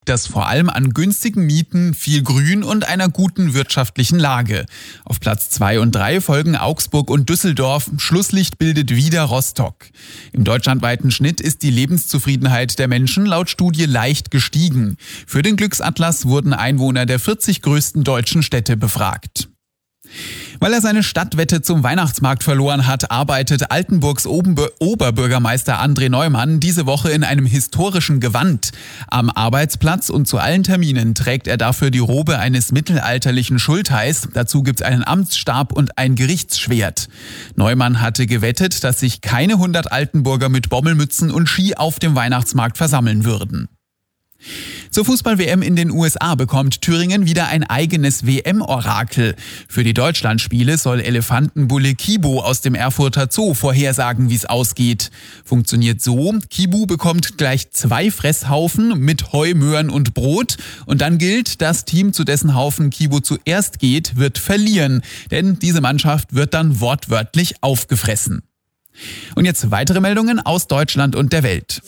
liegt das vor allem an günstigen Mieten, viel Grün und einer guten wirtschaftlichen Lage. Auf Platz 2 und 3 folgen Augsburg und Düsseldorf. Schlusslicht bildet wieder Rostock. Im deutschlandweiten Schnitt ist die Lebenszufriedenheit der Menschen laut Studie leicht gestiegen. Für den Glücksatlas wurden Einwohner der 40 größten deutschen Städte befragt. Weil er seine Stadtwette zum Weihnachtsmarkt verloren hat, arbeitet Altenburgs Oberbürgermeister André Neumann diese Woche in einem historischen Gewand. Am Arbeitsplatz und zu allen Terminen trägt er dafür die Robe eines mittelalterlichen Schultheiß. Dazu gibt's einen Amtsstab und ein Gerichtsschwert. Neumann hatte gewettet, dass sich keine 100 Altenburger mit Bommelmützen und Ski auf dem Weihnachtsmarkt versammeln würden. Zur Fußball-WM in den USA bekommt Thüringen wieder ein eigenes WM-Orakel. Für die Deutschlandspiele soll Elefantenbulle Kibo aus dem Erfurter Zoo vorhersagen, wie es ausgeht. Funktioniert so: Kibo bekommt gleich 2 Fresshaufen mit Heu, Möhren und Brot. Und dann gilt, das Team, zu dessen Haufen Kibo zuerst geht, wird verlieren. Denn diese Mannschaft wird dann wortwörtlich aufgefressen. Und jetzt weitere Meldungen aus Deutschland und der Welt.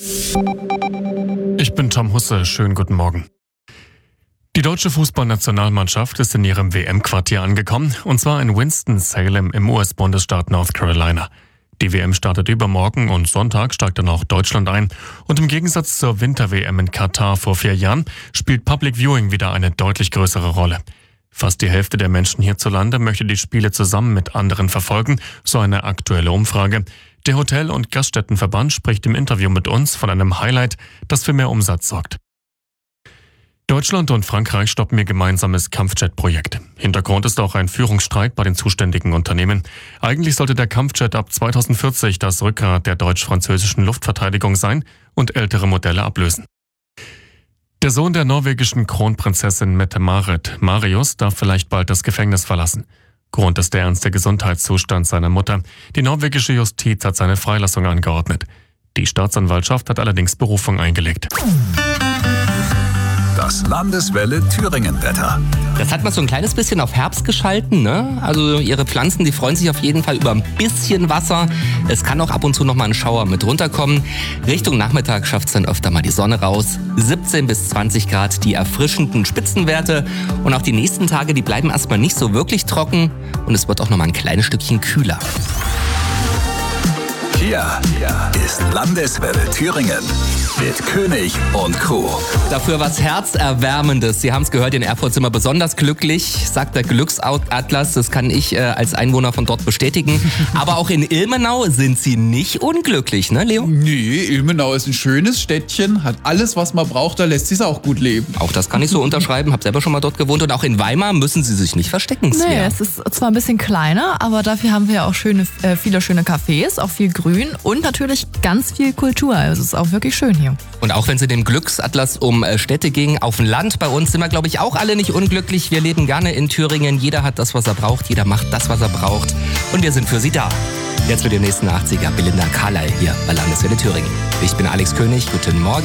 Ich bin Tom Husse, schönen guten Morgen. Die deutsche Fußballnationalmannschaft ist in ihrem WM-Quartier angekommen, und zwar in Winston-Salem im US-Bundesstaat North Carolina. Die WM startet übermorgen und Sonntag steigt dann auch Deutschland ein. Und im Gegensatz zur Winter-WM in Katar vor 4 Jahren spielt Public Viewing wieder eine deutlich größere Rolle. Fast die Hälfte der Menschen hierzulande möchte die Spiele zusammen mit anderen verfolgen, so eine aktuelle Umfrage. Der Hotel- und Gaststättenverband spricht im Interview mit uns von einem Highlight, das für mehr Umsatz sorgt. Deutschland und Frankreich stoppen ihr gemeinsames Kampfjet-Projekt. Hintergrund ist auch ein Führungsstreit bei den zuständigen Unternehmen. Eigentlich sollte der Kampfjet ab 2040 das Rückgrat der deutsch-französischen Luftverteidigung sein und ältere Modelle ablösen. Der Sohn der norwegischen Kronprinzessin Mette-Marit, Marius, darf vielleicht bald das Gefängnis verlassen. Grund ist der ernste Gesundheitszustand seiner Mutter. Die norwegische Justiz hat seine Freilassung angeordnet. Die Staatsanwaltschaft hat allerdings Berufung eingelegt. Das Landeswelle Thüringen-Wetter. Das hat man so ein kleines bisschen auf Herbst geschalten, ne? Also ihre Pflanzen, die freuen sich auf jeden Fall über ein bisschen Wasser. Es kann auch ab und zu noch mal ein Schauer mit runterkommen. Richtung Nachmittag schafft es dann öfter mal die Sonne raus. 17 bis 20 Grad, die erfrischenden Spitzenwerte. Und auch die nächsten Tage, die bleiben erstmal nicht so wirklich trocken. Und es wird auch noch mal ein kleines Stückchen kühler. Hier ist Landeswelle Thüringen mit König und Co. Dafür was Herzerwärmendes. Sie haben es gehört, in Erfurt sind wir besonders glücklich, sagt der Glücksatlas. Das kann ich als Einwohner von dort bestätigen. Aber auch in Ilmenau sind Sie nicht unglücklich, ne, Leo? Nee, Ilmenau ist ein schönes Städtchen, hat alles, was man braucht, da lässt sich's auch gut leben. Auch das kann ich so unterschreiben, habe selber schon mal dort gewohnt. Und auch in Weimar müssen Sie sich nicht verstecken, Svea. Nee, es ist zwar ein bisschen kleiner, aber dafür haben wir ja auch viele schöne Cafés, auch viel Grün und natürlich ganz viel Kultur. Also es ist auch wirklich schön hier. Und auch wenn es in dem Glücksatlas um Städte ging, auf dem Land bei uns sind wir, glaube ich, auch alle nicht unglücklich. Wir leben gerne in Thüringen. Jeder hat das, was er braucht. Jeder macht das, was er braucht. Und wir sind für Sie da. Jetzt mit dem nächsten 80er Belinda Carlyle hier bei Landeswelle Thüringen. Ich bin Alex König. Guten Morgen.